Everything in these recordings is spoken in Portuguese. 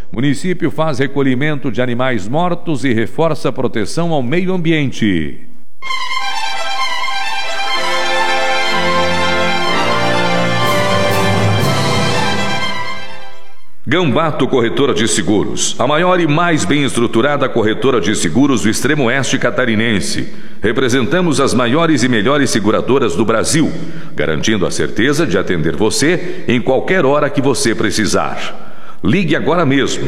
Município faz recolhimento de animais mortos e reforça a proteção ao meio ambiente. Gambato Corretora de Seguros, a maior e mais bem estruturada corretora de seguros do extremo oeste catarinense. Representamos as maiores e melhores seguradoras do Brasil, garantindo a certeza de atender você em qualquer hora que você precisar. Ligue agora mesmo,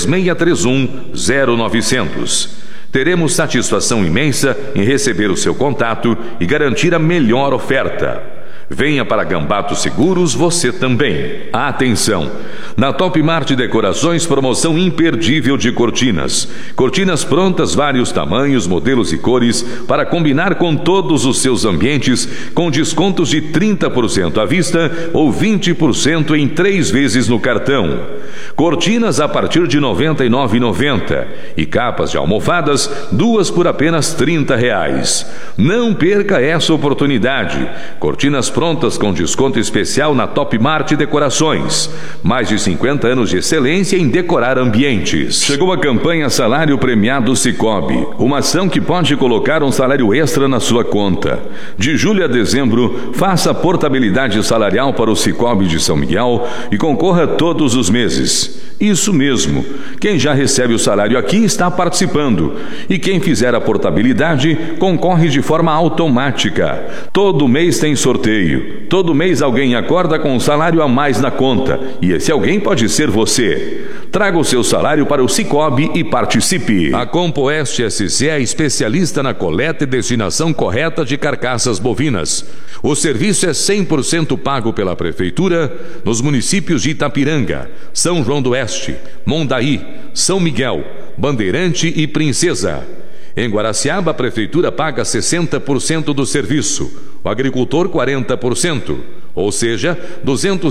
3631-0900. Teremos satisfação imensa em receber o seu contato e garantir a melhor oferta. Venha para Gambato Seguros você também. Atenção! Na Top Mart Decorações, promoção imperdível de cortinas. Cortinas prontas, vários tamanhos, modelos e cores, para combinar com todos os seus ambientes, com descontos de 30% à vista ou 20% em 3 vezes no cartão. Cortinas a partir de R$ 99,90 e capas de almofadas, 2 por apenas R$ 30. Não perca essa oportunidade. Cortinas prontas com desconto especial na Top Mart Decorações. Mais de 50 anos de excelência em decorar ambientes. Chegou a campanha Salário Premiado Sicoob, uma ação que pode colocar um salário extra na sua conta. De julho a dezembro, faça a portabilidade salarial para o Sicoob de São Miguel e concorra todos os meses. Isso mesmo, quem já recebe o salário aqui está participando. E quem fizer a portabilidade concorre de forma automática. Todo mês tem sorteio. Todo mês alguém acorda com um salário a mais na conta. E esse alguém pode ser você. Traga o seu salário para o Sicoob e participe. A Compoeste SC é especialista na coleta e destinação correta de carcaças bovinas. O serviço é 100% pago pela Prefeitura nos municípios de Itapiranga, São João do Oeste, Mondaí, São Miguel, Bandeirante e Princesa. Em Guaraciaba, a Prefeitura paga 60% do serviço, o agricultor 40%, ou seja, R$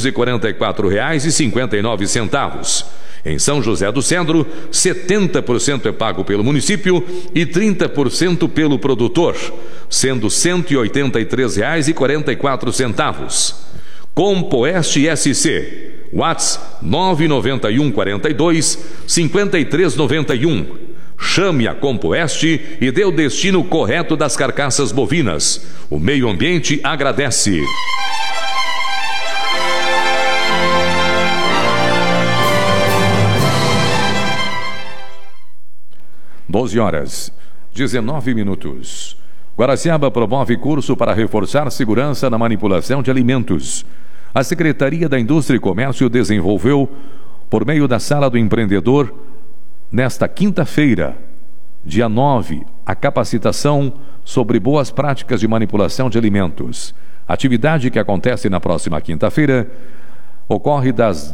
244,59. Em São José do Cedro, 70% é pago pelo município e 30% pelo produtor, sendo R$ 183,44. Compoeste SC, WhatsApp 991 42 5391. Chame a Compoeste e dê o destino correto das carcaças bovinas. O meio ambiente agradece. (12h19). Guaraciaba promove curso para reforçar segurança na manipulação de alimentos. A Secretaria da Indústria e Comércio desenvolveu, por meio da Sala do Empreendedor, nesta quinta-feira, dia 9, a capacitação sobre boas práticas de manipulação de alimentos. Atividade que acontece na próxima quinta-feira ocorre das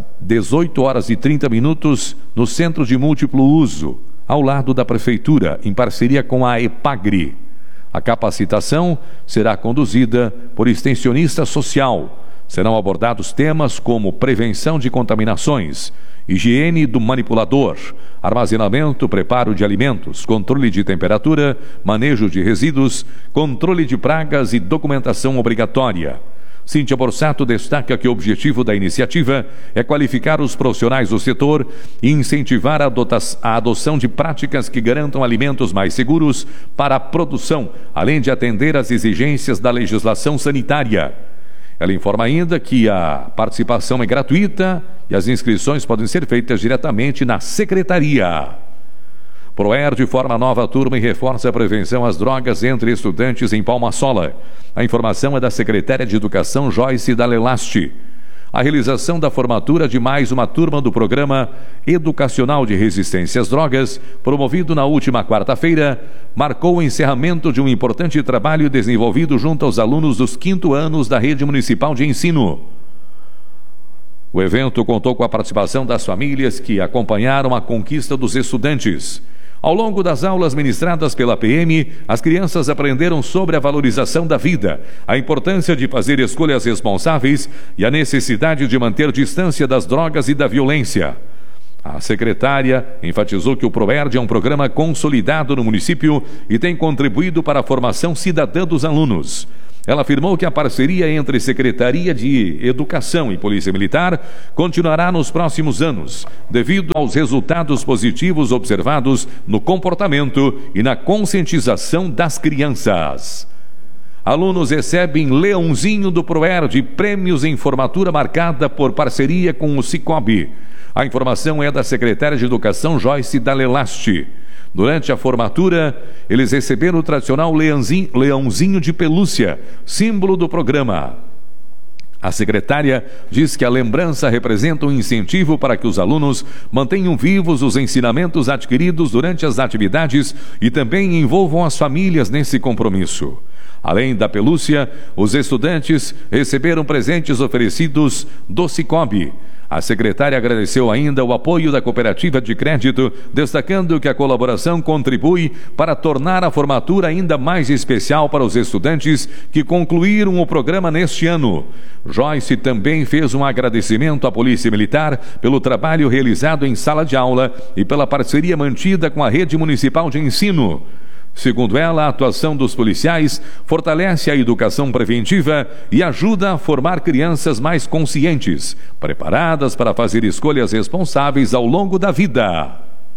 18h30 no Centro de Múltiplo Uso, ao lado da Prefeitura, em parceria com a EPAGRE. A capacitação será conduzida por extensionista social. Serão abordados temas como prevenção de contaminações, higiene do manipulador, armazenamento, preparo de alimentos, controle de temperatura, manejo de resíduos, controle de pragas e documentação obrigatória. Cíntia Borsato destaca que o objetivo da iniciativa é qualificar os profissionais do setor e incentivar a adoção de práticas que garantam alimentos mais seguros para a produção, além de atender às exigências da legislação sanitária. Ela informa ainda que a participação é gratuita e as inscrições podem ser feitas diretamente na Secretaria. Proerd forma nova turma e reforça a prevenção às drogas entre estudantes em Palma-Sola. A informação é da secretária de Educação, Joyce Dalelasti. A realização da formatura de mais uma turma do Programa Educacional de Resistência às Drogas, promovido na última quarta-feira, marcou o encerramento de um importante trabalho desenvolvido junto aos alunos dos 5º anos da Rede Municipal de Ensino. O evento contou com a participação das famílias que acompanharam a conquista dos estudantes. Ao longo das aulas ministradas pela PM, as crianças aprenderam sobre a valorização da vida, a importância de fazer escolhas responsáveis e a necessidade de manter distância das drogas e da violência. A secretária enfatizou que o Proerd é um programa consolidado no município e tem contribuído para a formação cidadã dos alunos. Ela afirmou que a parceria entre Secretaria de Educação e Polícia Militar continuará nos próximos anos, devido aos resultados positivos observados no comportamento e na conscientização das crianças. Alunos recebem Leãozinho do Proerd, prêmios em formatura marcada por parceria com o Sicob. A informação é da secretária de Educação, Joyce Dalelasti. Durante a formatura, eles receberam o tradicional leãozinho de pelúcia, símbolo do programa. A secretária diz que a lembrança representa um incentivo para que os alunos mantenham vivos os ensinamentos adquiridos durante as atividades e também envolvam as famílias nesse compromisso. Além da pelúcia, os estudantes receberam presentes oferecidos do Sicob. A secretária agradeceu ainda o apoio da cooperativa de crédito, destacando que a colaboração contribui para tornar a formatura ainda mais especial para os estudantes que concluíram o programa neste ano. Joyce também fez um agradecimento à Polícia Militar pelo trabalho realizado em sala de aula e pela parceria mantida com a Rede Municipal de Ensino. Segundo ela, a atuação dos policiais fortalece a educação preventiva e ajuda a formar crianças mais conscientes, preparadas para fazer escolhas responsáveis ao longo da vida.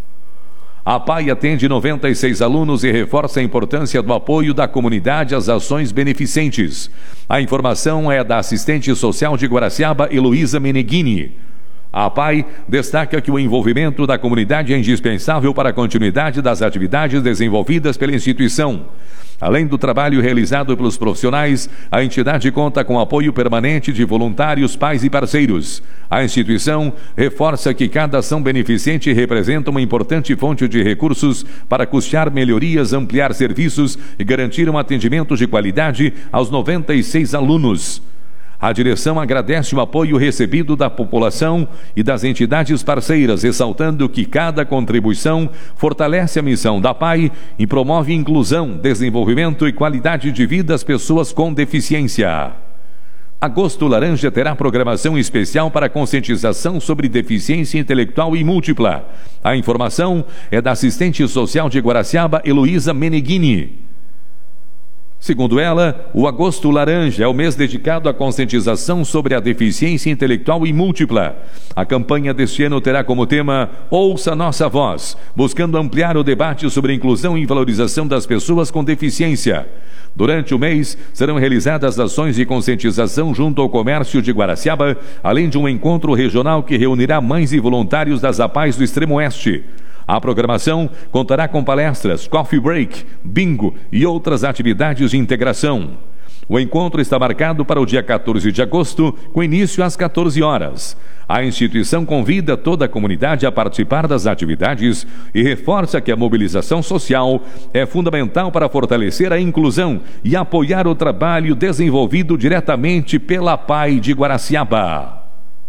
A PAI atende 96 alunos e reforça a importância do apoio da comunidade às ações beneficentes. A informação é da assistente social de Guaraciaba, Heloísa Meneghini. A PAI destaca que o envolvimento da comunidade é indispensável para a continuidade das atividades desenvolvidas pela instituição. Além do trabalho realizado pelos profissionais, a entidade conta com apoio permanente de voluntários, pais e parceiros. A instituição reforça que cada ação beneficente representa uma importante fonte de recursos para custear melhorias, ampliar serviços e garantir um atendimento de qualidade aos 96 alunos. A direção agradece o apoio recebido da população e das entidades parceiras, ressaltando que cada contribuição fortalece a missão da PAI e promove inclusão, desenvolvimento e qualidade de vida das pessoas com deficiência. Agosto Laranja terá programação especial para conscientização sobre deficiência intelectual e múltipla. A informação é da assistente social de Guaraciaba, Heloísa Meneghini. Segundo ela, o Agosto Laranja é o mês dedicado à conscientização sobre a deficiência intelectual e múltipla. A campanha deste ano terá como tema Ouça Nossa Voz, buscando ampliar o debate sobre a inclusão e valorização das pessoas com deficiência. Durante o mês, serão realizadas ações de conscientização junto ao comércio de Guaraciaba, além de um encontro regional que reunirá mães e voluntários das APAES do Extremo Oeste. A programação contará com palestras, coffee break, bingo e outras atividades de integração. O encontro está marcado para o dia 14 de agosto, com início às 14 horas. A instituição convida toda a comunidade a participar das atividades e reforça que a mobilização social é fundamental para fortalecer a inclusão e apoiar o trabalho desenvolvido diretamente pela PAI de Guaraciaba.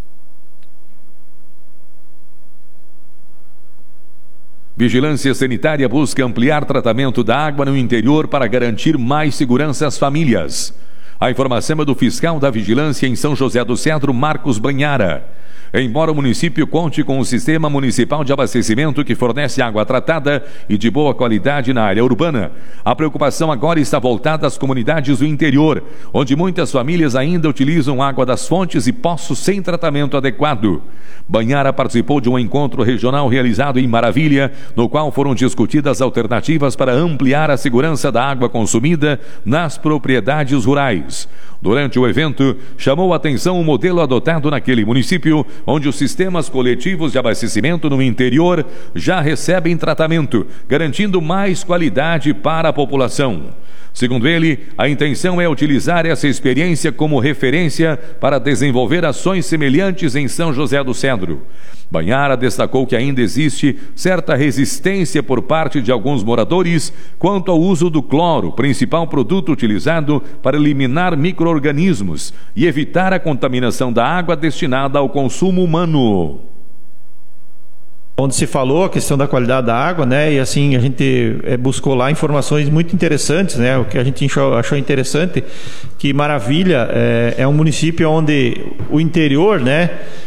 Vigilância Sanitária busca ampliar tratamento da água no interior para garantir mais segurança às famílias. A informação é do fiscal da Vigilância em São José do Cedro, Marcos Banhara. Embora o município conte com um sistema municipal de abastecimento que fornece água tratada e de boa qualidade na área urbana, a preocupação agora está voltada às comunidades do interior, onde muitas famílias ainda utilizam água das fontes e poços sem tratamento adequado. Banhara participou de um encontro regional realizado em Maravilha, no qual foram discutidas alternativas para ampliar a segurança da água consumida nas propriedades rurais. Durante o evento, chamou a atenção o modelo adotado naquele município, onde os sistemas coletivos de abastecimento no interior já recebem tratamento, garantindo mais qualidade para a população. Segundo ele, a intenção é utilizar essa experiência como referência para desenvolver ações semelhantes em São José do Cedro. Banhara destacou que ainda existe certa resistência por parte de alguns moradores quanto ao uso do cloro, principal produto utilizado para eliminar micro-organismos e evitar a contaminação da água destinada ao consumo humano. Onde se falou a questão da qualidade da água, né? E assim a gente buscou lá informações muito interessantes, né? O que a gente achou interessante, que Maravilha é um município onde o interior, né?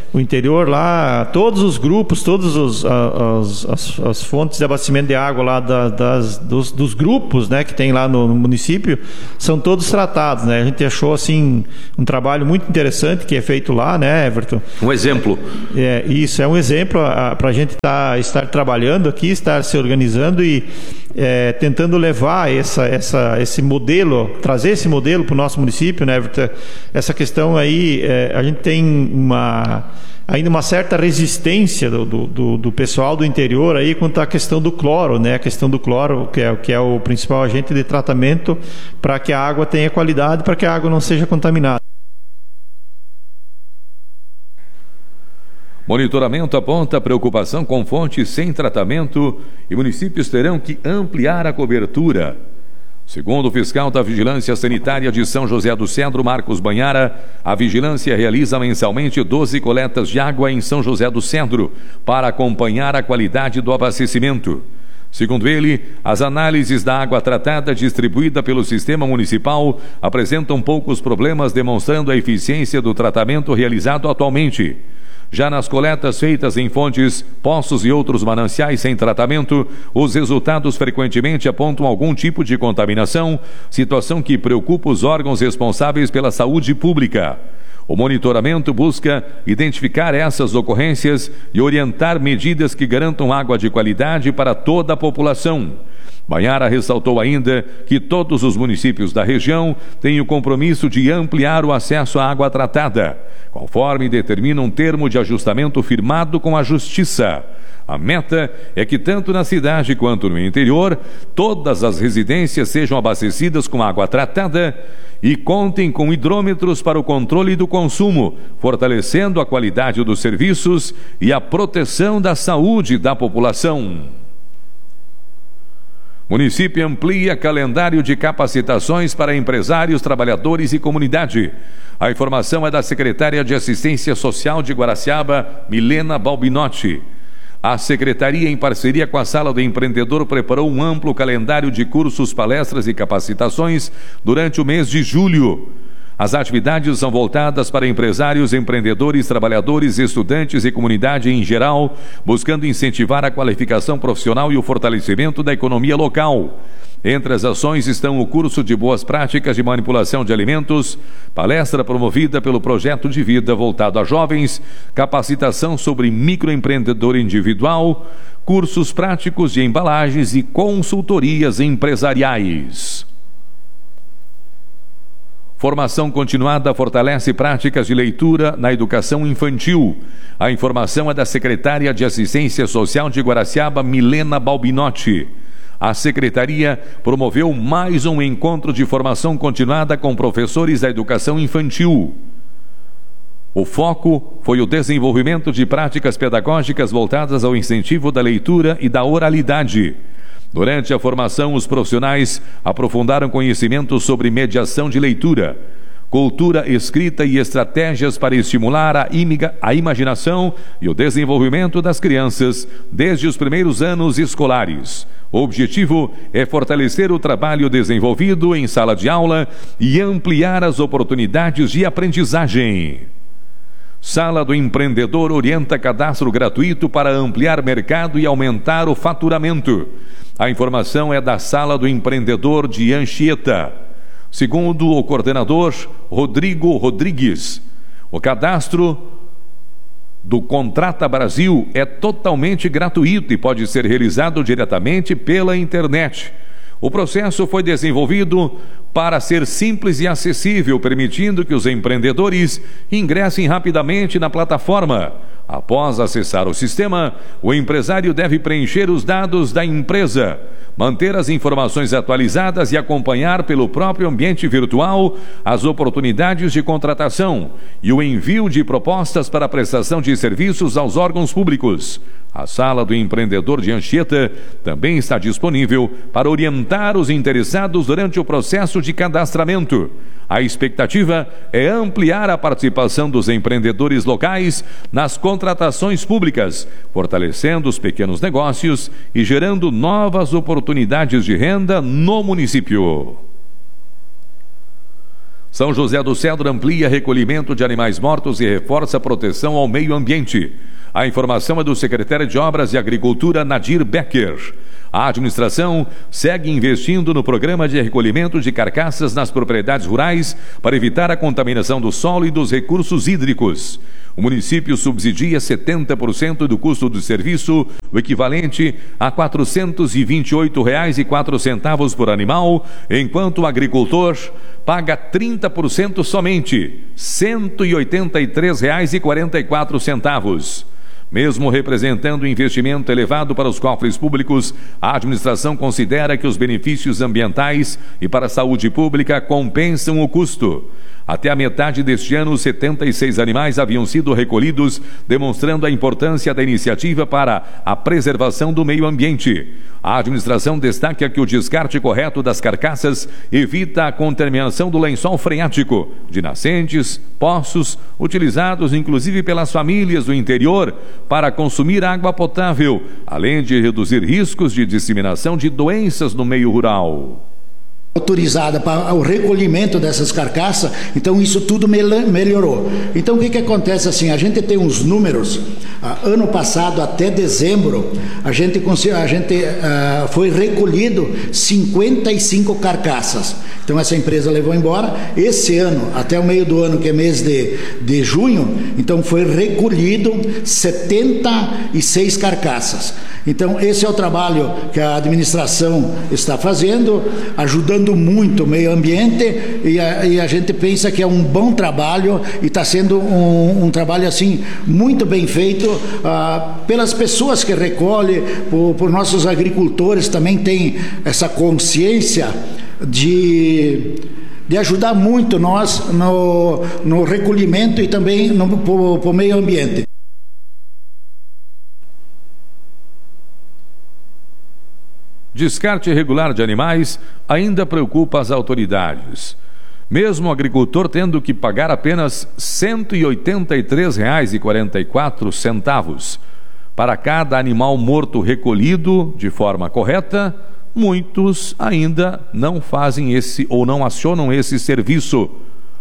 o interior lá, todos os grupos, todas as fontes de abastecimento de água lá dos grupos, né, que tem lá no município, são todos tratados, né? A gente achou assim um trabalho muito interessante que é feito lá, né, Everton? Um exemplo. Isso é um exemplo para a gente estar trabalhando aqui, estar se organizando e tentando levar esse modelo, trazer esse modelo para o nosso município, né, Everton? Essa questão aí, a gente tem ainda uma certa resistência do pessoal do interior aí quanto à questão do cloro, né? A questão do cloro, que é o principal agente de tratamento para que a água tenha qualidade, para que a água não seja contaminada. Monitoramento aponta preocupação com fontes sem tratamento e municípios terão que ampliar a cobertura. Segundo o fiscal da Vigilância Sanitária de São José do Cedro, Marcos Banhara, a vigilância realiza mensalmente 12 coletas de água em São José do Cedro para acompanhar a qualidade do abastecimento. Segundo ele, as análises da água tratada distribuída pelo sistema municipal apresentam poucos problemas, demonstrando a eficiência do tratamento realizado atualmente. Já nas coletas feitas em fontes, poços e outros mananciais sem tratamento, os resultados frequentemente apontam algum tipo de contaminação, situação que preocupa os órgãos responsáveis pela saúde pública. O monitoramento busca identificar essas ocorrências e orientar medidas que garantam água de qualidade para toda a população. Banhara ressaltou ainda que todos os municípios da região têm o compromisso de ampliar o acesso à água tratada, conforme determina um termo de ajustamento firmado com a Justiça. A meta é que tanto na cidade quanto no interior, todas as residências sejam abastecidas com água tratada e contem com hidrômetros para o controle do consumo, fortalecendo a qualidade dos serviços e a proteção da saúde da população. Município amplia calendário de capacitações para empresários, trabalhadores e comunidade. A informação é da secretária de Assistência Social de Guaraciaba, Milena Balbinotti. A secretaria, em parceria com a Sala do Empreendedor, preparou um amplo calendário de cursos, palestras e capacitações durante o mês de julho. As atividades são voltadas para empresários, empreendedores, trabalhadores, estudantes e comunidade em geral, buscando incentivar a qualificação profissional e o fortalecimento da economia local. Entre as ações estão o curso de boas práticas de manipulação de alimentos, palestra promovida pelo Projeto de Vida voltado a jovens, capacitação sobre microempreendedor individual, cursos práticos de embalagens e consultorias empresariais. Formação continuada fortalece práticas de leitura na educação infantil. A informação é da secretária de Assistência Social de Guaraciaba, Milena Balbinotti. A secretaria promoveu mais um encontro de formação continuada com professores da educação infantil. O foco foi o desenvolvimento de práticas pedagógicas voltadas ao incentivo da leitura e da oralidade. Durante a formação, os profissionais aprofundaram conhecimentos sobre mediação de leitura, cultura escrita e estratégias para estimular a imaginação e o desenvolvimento das crianças desde os primeiros anos escolares. O objetivo é fortalecer o trabalho desenvolvido em sala de aula e ampliar as oportunidades de aprendizagem. Sala do Empreendedor orienta cadastro gratuito para ampliar mercado e aumentar o faturamento. A informação é da Sala do Empreendedor de Anchieta. Segundo o coordenador Rodrigo Rodrigues, o cadastro do Contrata Brasil é totalmente gratuito e pode ser realizado diretamente pela internet. O processo foi desenvolvido para ser simples e acessível, permitindo que os empreendedores ingressem rapidamente na plataforma. Após acessar o sistema, o empresário deve preencher os dados da empresa, manter as informações atualizadas e acompanhar pelo próprio ambiente virtual as oportunidades de contratação e o envio de propostas para a prestação de serviços aos órgãos públicos. A Sala do Empreendedor de Anchieta também está disponível para orientar os interessados durante o processo de cadastramento. A expectativa é ampliar a participação dos empreendedores locais nas contratações públicas, fortalecendo os pequenos negócios e gerando novas oportunidades de renda no município. São José do Cedro amplia recolhimento de animais mortos e reforça a proteção ao meio ambiente. A informação é do secretário de Obras e Agricultura, Nadir Becker. A administração segue investindo no programa de recolhimento de carcaças nas propriedades rurais para evitar a contaminação do solo e dos recursos hídricos. O município subsidia 70% do custo do serviço, o equivalente a R$ 428,04 por animal, enquanto o agricultor paga 30% somente, R$ 183,44. Mesmo representando um investimento elevado para os cofres públicos, a administração considera que os benefícios ambientais e para a saúde pública compensam o custo. Até a metade deste ano, 76 animais haviam sido recolhidos, demonstrando a importância da iniciativa para a preservação do meio ambiente. A administração destaca que o descarte correto das carcaças evita a contaminação do lençol freático, de nascentes, poços, utilizados inclusive pelas famílias do interior para consumir água potável, além de reduzir riscos de disseminação de doenças no meio rural. Autorizada para o recolhimento dessas carcaças, então isso tudo melhorou. Então o que acontece assim, a gente tem uns números, ano passado até dezembro, a gente foi recolhido 55 carcaças, então essa empresa levou embora. Esse ano, até o meio do ano, que é mês de junho, então foi recolhido 76 carcaças. Então esse é o trabalho que a administração está fazendo, ajudando muito o meio ambiente, e a gente pensa que é um bom trabalho e está sendo um trabalho assim muito bem feito pelas pessoas que recolhem, por nossos agricultores também tem essa consciência de ajudar muito nós no recolhimento e também para o meio ambiente. Descarte irregular de animais ainda preocupa as autoridades. Mesmo o agricultor tendo que pagar apenas R$ 183,44 para cada animal morto recolhido de forma correta, muitos ainda não fazem ou não acionam esse serviço.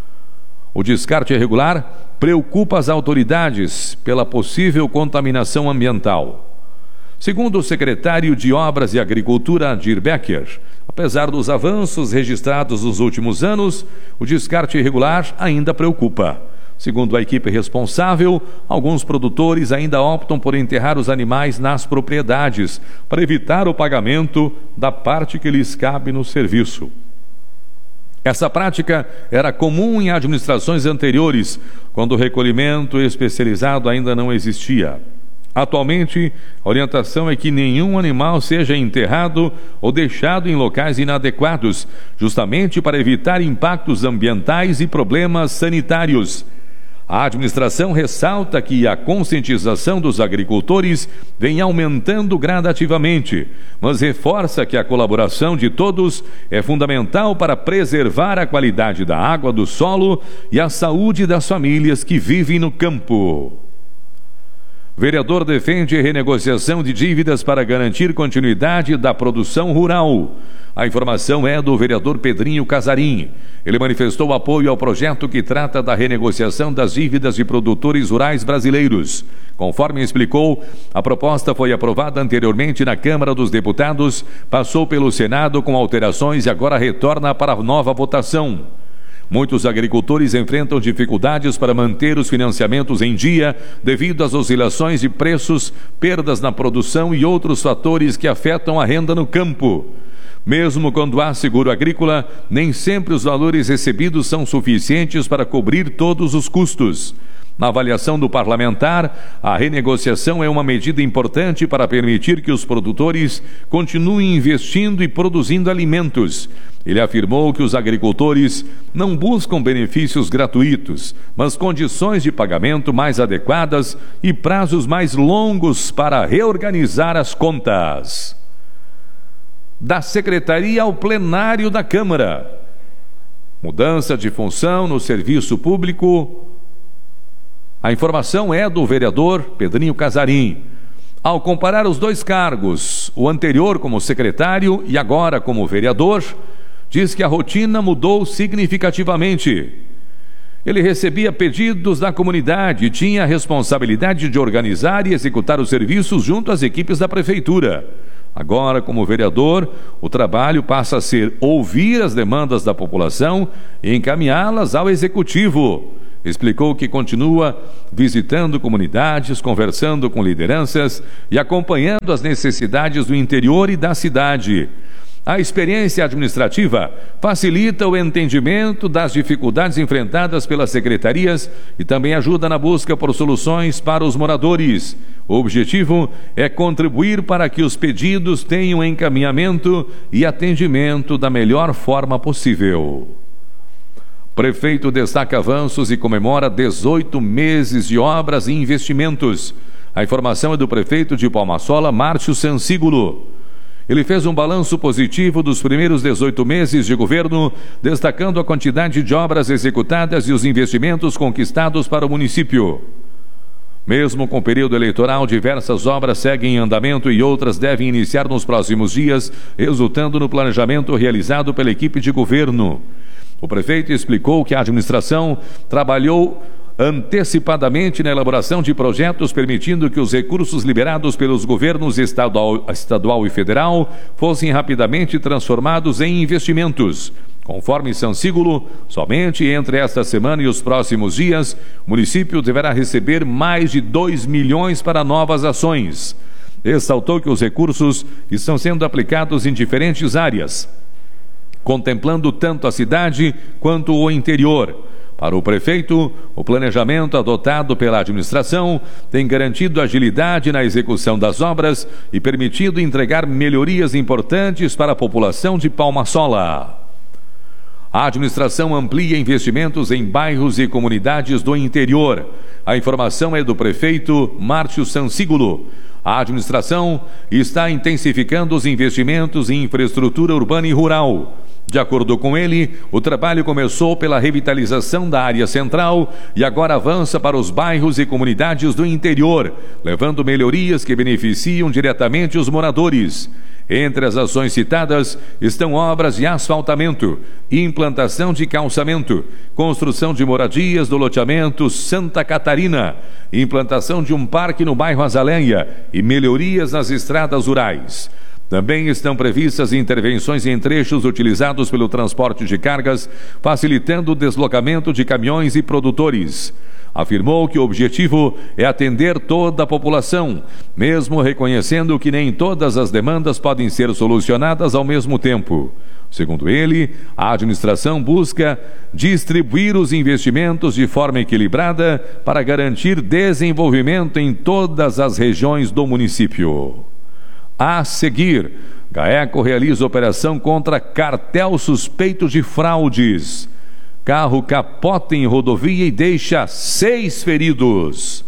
O descarte irregular preocupa as autoridades pela possível contaminação ambiental. Segundo o secretário de Obras e Agricultura, Nadir Becker, apesar dos avanços registrados nos últimos anos, o descarte irregular ainda preocupa. Segundo a equipe responsável, alguns produtores ainda optam por enterrar os animais nas propriedades para evitar o pagamento da parte que lhes cabe no serviço. Essa prática era comum em administrações anteriores, quando o recolhimento especializado ainda não existia. Atualmente, a orientação é que nenhum animal seja enterrado ou deixado em locais inadequados, justamente para evitar impactos ambientais e problemas sanitários. A administração ressalta que a conscientização dos agricultores vem aumentando gradativamente, mas reforça que a colaboração de todos é fundamental para preservar a qualidade da água do solo e a saúde das famílias que vivem no campo. Vereador defende renegociação de dívidas para garantir continuidade da produção rural. A informação é do vereador Pedrinho Casarim. Ele manifestou apoio ao projeto que trata da renegociação das dívidas de produtores rurais brasileiros. Conforme explicou, a proposta foi aprovada anteriormente na Câmara dos Deputados, passou pelo Senado com alterações e agora retorna para nova votação. Muitos agricultores enfrentam dificuldades para manter os financiamentos em dia devido às oscilações de preços, perdas na produção e outros fatores que afetam a renda no campo. Mesmo quando há seguro agrícola, nem sempre os valores recebidos são suficientes para cobrir todos os custos. Na avaliação do parlamentar, a renegociação é uma medida importante para permitir que os produtores continuem investindo e produzindo alimentos. Ele afirmou que os agricultores não buscam benefícios gratuitos, mas condições de pagamento mais adequadas e prazos mais longos para reorganizar as contas. Da Secretaria ao Plenário da Câmara. Mudança de função no serviço público. A informação é do vereador Pedrinho Casarim. Ao comparar os dois cargos, o anterior como secretário e agora como vereador, diz que a rotina mudou significativamente. Ele recebia pedidos da comunidade e tinha a responsabilidade de organizar e executar os serviços junto às equipes da prefeitura. Agora, como vereador, o trabalho passa a ser ouvir as demandas da população e encaminhá-las ao executivo. Explicou que continua visitando comunidades, conversando com lideranças e acompanhando as necessidades do interior e da cidade. A experiência administrativa facilita o entendimento das dificuldades enfrentadas pelas secretarias e também ajuda na busca por soluções para os moradores. O objetivo é contribuir para que os pedidos tenham encaminhamento e atendimento da melhor forma possível. Prefeito destaca avanços e comemora 18 meses de obras e investimentos. A informação é do prefeito de Palma-Sola, Márcio Sansígulo. Ele fez um balanço positivo dos primeiros 18 meses de governo, destacando a quantidade de obras executadas e os investimentos conquistados para o município. Mesmo com o período eleitoral, diversas obras seguem em andamento e outras devem iniciar nos próximos dias, resultando no planejamento realizado pela equipe de governo. O prefeito explicou que a administração trabalhou antecipadamente na elaboração de projetos permitindo que os recursos liberados pelos governos estadual e federal fossem rapidamente transformados em investimentos. Conforme Sansígulo, somente entre esta semana e os próximos dias, o município deverá receber mais de 2 milhões para novas ações. Ressaltou que os recursos estão sendo aplicados em diferentes áreas, contemplando tanto a cidade quanto o interior. Para o prefeito, o planejamento adotado pela administração tem garantido agilidade na execução das obras e permitido entregar melhorias importantes para a população de Palma-Sola. A administração amplia investimentos em bairros e comunidades do interior. A informação é do prefeito Márcio Sansígulo. A administração está intensificando os investimentos em infraestrutura urbana e rural. De acordo com ele, o trabalho começou pela revitalização da área central e agora avança para os bairros e comunidades do interior, levando melhorias que beneficiam diretamente os moradores. Entre as ações citadas estão obras de asfaltamento, implantação de calçamento, construção de moradias do loteamento Santa Catarina, implantação de um parque no bairro Azaleia e melhorias nas estradas rurais. Também estão previstas intervenções em trechos utilizados pelo transporte de cargas, facilitando o deslocamento de caminhões e produtores. Afirmou que o objetivo é atender toda a população, mesmo reconhecendo que nem todas as demandas podem ser solucionadas ao mesmo tempo. Segundo ele, a administração busca distribuir os investimentos de forma equilibrada para garantir desenvolvimento em todas as regiões do município. A seguir, GAECO realiza operação contra cartel suspeito de fraudes. Carro capota em rodovia e deixa 6 feridos.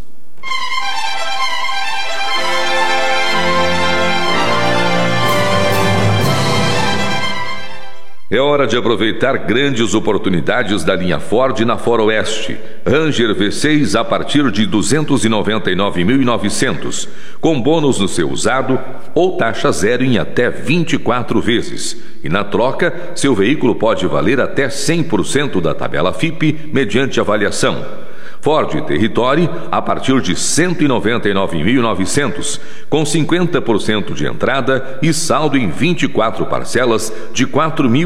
É hora de aproveitar grandes oportunidades da linha Ford na Foroeste. Ranger V6 a partir de R$ 299.900, com bônus no seu usado ou taxa zero em até 24 vezes. E na troca, seu veículo pode valer até 100% da tabela FIPE mediante avaliação. Ford Territory a partir de R$ 199.900, com 50% de entrada e saldo em 24 parcelas de R$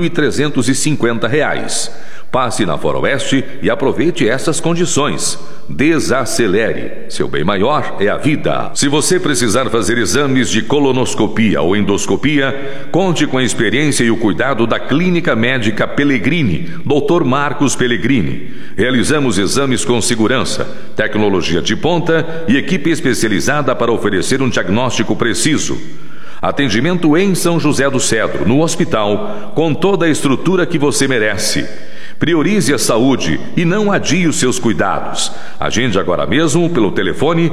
4.350. Passe na Foroeste e aproveite essas condições. Desacelere. Seu bem maior é a vida. Se você precisar fazer exames de colonoscopia ou endoscopia, conte com a experiência e o cuidado da Clínica Médica Pellegrini, Dr. Marcos Pellegrini. Realizamos exames com segurança, tecnologia de ponta e equipe especializada para oferecer um diagnóstico preciso. Atendimento em São José do Cedro, no hospital, com toda a estrutura que você merece. Priorize a saúde e não adie os seus cuidados. Agende agora mesmo pelo telefone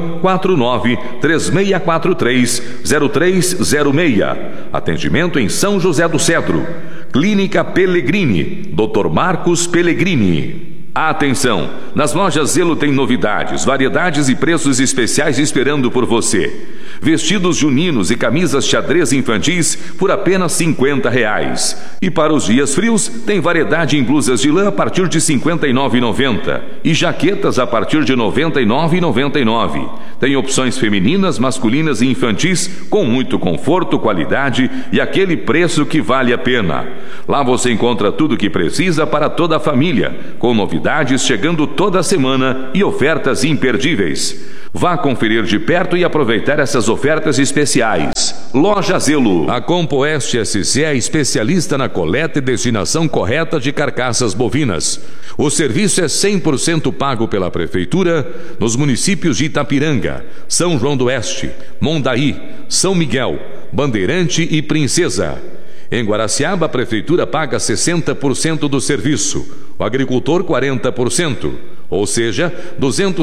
49-3643-0306. Atendimento em São José do Cedro. Clínica Pellegrini, Dr. Marcos Pellegrini. Atenção! Nas lojas Zelo tem novidades, variedades e preços especiais esperando por você. Vestidos juninos e camisas xadrez infantis por apenas R$50. E para os dias frios, tem variedade em blusas de lã a partir de R$ 59,90 e jaquetas a partir de R$ 99,99. Tem opções femininas, masculinas e infantis com muito conforto, qualidade e aquele preço que vale a pena. Lá você encontra tudo o que precisa para toda a família, com novidades chegando toda semana e ofertas imperdíveis. Vá conferir de perto e aproveitar essas ofertas especiais. Loja Zelo. A Compoeste SC é especialista na coleta e destinação correta de carcaças bovinas. O serviço é 100% pago pela Prefeitura nos municípios de Itapiranga, São João do Oeste, Mondaí, São Miguel, Bandeirante e Princesa. Em Guaraciaba, a Prefeitura paga 60% do serviço, o agricultor 40%, ou seja, R$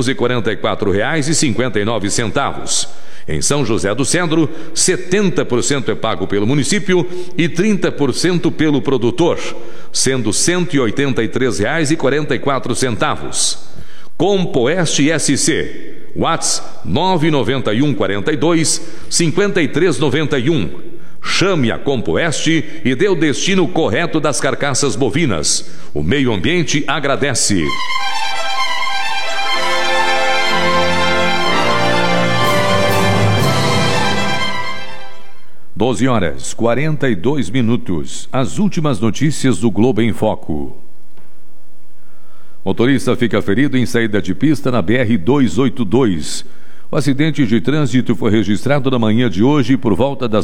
244,59. Em São José do Cedro, 70% é pago pelo município e 30% pelo produtor, sendo R$ 183,44. Compoeste SC, WhatsApp 991 42 5391. Chame a Compoeste e dê o destino correto das carcaças bovinas. O meio ambiente agradece. 12h42. As últimas notícias do Globo em Foco. Motorista fica ferido em saída de pista na BR-282. O acidente de trânsito foi registrado na manhã de hoje por volta das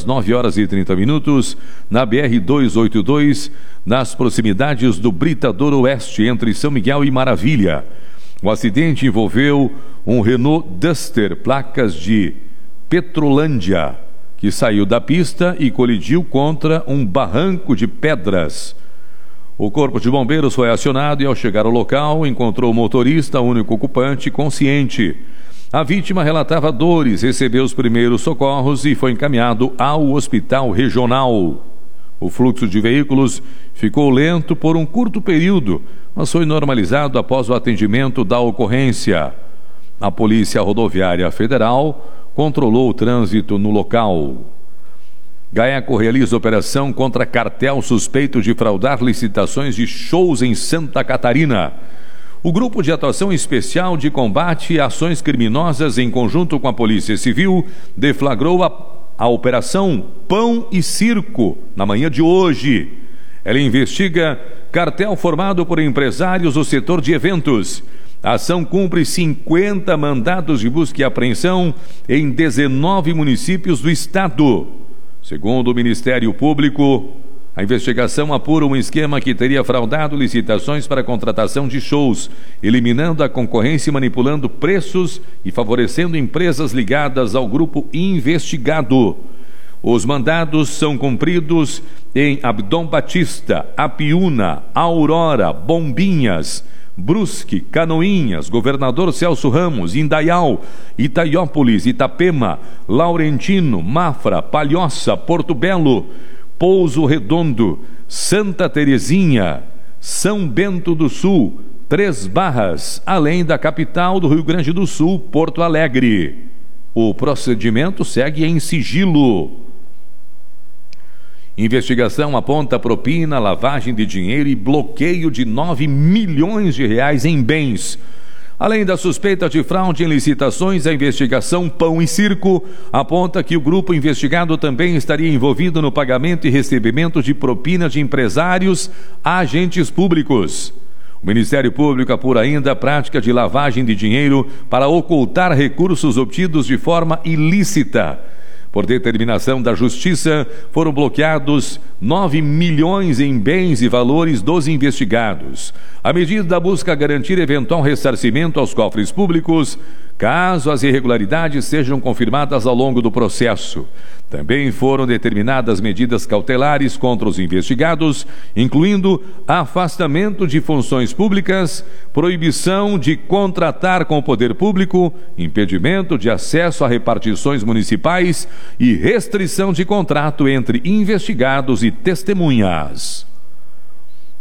9h30 na BR-282, nas proximidades do Britador Oeste, entre São Miguel e Maravilha. O acidente envolveu um Renault Duster, placas de Petrolândia, que saiu da pista e colidiu contra um barranco de pedras. O corpo de bombeiros foi acionado e, ao chegar ao local, encontrou o motorista, o único ocupante, consciente. A vítima relatava dores, recebeu os primeiros socorros e foi encaminhado ao hospital regional. O fluxo de veículos ficou lento por um curto período, mas foi normalizado após o atendimento da ocorrência. A Polícia Rodoviária Federal controlou o trânsito no local. GAECO realiza operação contra cartel suspeito de fraudar licitações de shows em Santa Catarina. O Grupo de Atuação Especial de Combate a Ações Criminosas, em conjunto com a Polícia Civil, deflagrou a Operação Pão e Circo na manhã de hoje. Ela investiga cartel formado por empresários do setor de eventos. A ação cumpre 50 mandados de busca e apreensão em 19 municípios do estado. Segundo o Ministério Público, a investigação apura um esquema que teria fraudado licitações para a contratação de shows, eliminando a concorrência e manipulando preços e favorecendo empresas ligadas ao grupo investigado. Os mandados são cumpridos em Abdom Batista, Apiúna, Aurora, Bombinhas, Brusque, Canoinhas, Governador Celso Ramos, Indaial, Itaiópolis, Itapema, Laurentino, Mafra, Palhoça, Porto Belo, Pouso Redondo, Santa Terezinha, São Bento do Sul, Três Barras, além da capital do Rio Grande do Sul, Porto Alegre. O procedimento segue em sigilo. Investigação aponta propina, lavagem de dinheiro e bloqueio de R$9 milhões em bens. Além da suspeita de fraude em licitações, a investigação Pão e Circo aponta que o grupo investigado também estaria envolvido no pagamento e recebimento de propina de empresários a agentes públicos. O Ministério Público apura ainda a prática de lavagem de dinheiro para ocultar recursos obtidos de forma ilícita. Por determinação da Justiça, foram bloqueados R$9 milhões em bens e valores dos investigados. A medida busca garantir eventual ressarcimento aos cofres públicos, caso as irregularidades sejam confirmadas ao longo do processo. Também foram determinadas medidas cautelares contra os investigados, incluindo afastamento de funções públicas, proibição de contratar com o poder público, impedimento de acesso a repartições municipais e restrição de contrato entre investigados e testemunhas.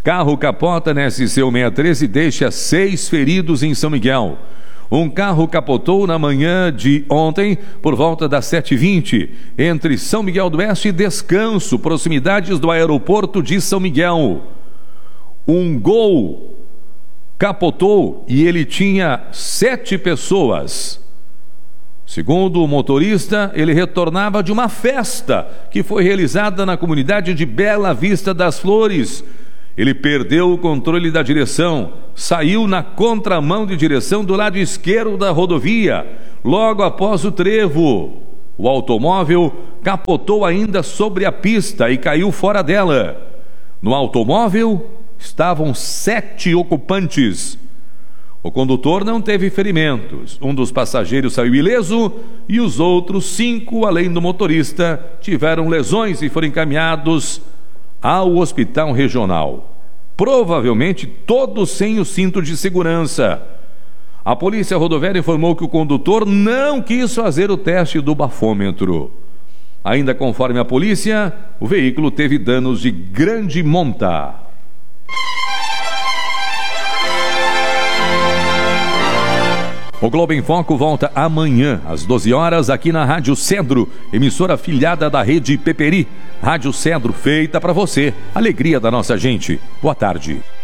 Carro capota na SC 613 e deixa 6 feridos em São Miguel. Um carro capotou na manhã de ontem, por volta das 7h20, entre São Miguel do Oeste e Descanso, proximidades do aeroporto de São Miguel. Um Gol capotou e ele tinha 7 pessoas. Segundo o motorista, ele retornava de uma festa que foi realizada na comunidade de Bela Vista das Flores. Ele perdeu o controle da direção, saiu na contramão de direção do lado esquerdo da rodovia, logo após o trevo. O automóvel capotou ainda sobre a pista e caiu fora dela. No automóvel estavam 7 ocupantes. O condutor não teve ferimentos. Um dos passageiros saiu ileso e os outros 5, além do motorista, tiveram lesões e foram encaminhados ao hospital regional. Provavelmente todos sem o cinto de segurança. A polícia rodoviária informou que o condutor não quis fazer o teste do bafômetro. Ainda conforme a polícia, o veículo teve danos de grande monta. O Globo em Foco volta amanhã, às 12 horas, aqui na Rádio Cedro, emissora afiliada da Rede Peperi. Rádio Cedro, feita para você. Alegria da nossa gente. Boa tarde.